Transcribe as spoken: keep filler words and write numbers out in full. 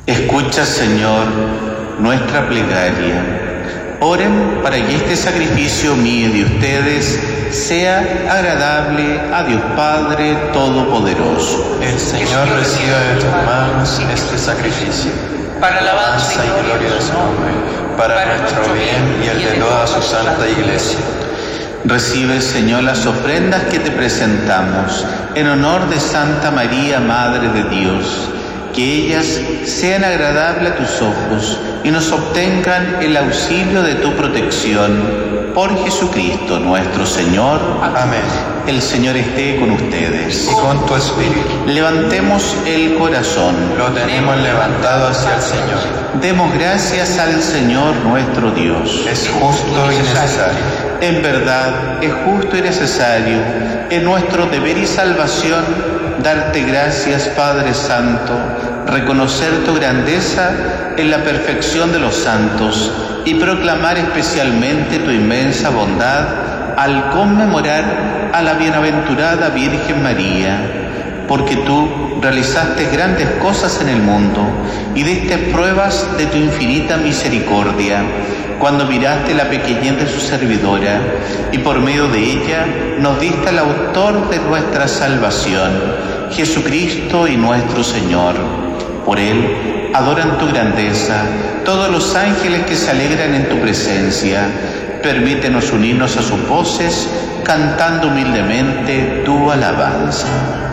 Escucha, Señor, nuestra plegaria. Oren para que este sacrificio mío y de ustedes sea agradable a Dios Padre Todopoderoso. El Señor reciba de tus manos este sacrificio, para alabanza y gloria de su nombre, para nuestro bien y el de toda su santa Iglesia. Recibe, Señor, las ofrendas que te presentamos en honor de Santa María, Madre de Dios. Que ellas sean agradables a tus ojos y nos obtengan el auxilio de tu protección. Por Jesucristo nuestro Señor. Amén. El Señor esté con ustedes. Y con tu espíritu. Levantemos el corazón. Lo tenemos levantado hacia el Señor. Demos gracias al Señor nuestro Dios. Es justo y necesario. En verdad, es justo y necesario, es nuestro deber y salvación, darte gracias, Padre Santo, reconocer tu grandeza en la perfección de los santos y proclamar especialmente tu inmensa bondad al conmemorar a la bienaventurada Virgen María, porque tú realizaste grandes cosas en el mundo y diste pruebas de tu infinita misericordia, cuando miraste la pequeñez de su servidora y por medio de ella nos diste al autor de nuestra salvación, Jesucristo y nuestro Señor. Por Él adoran tu grandeza todos los ángeles que se alegran en tu presencia. Permítenos unirnos a sus voces, cantando humildemente tu alabanza.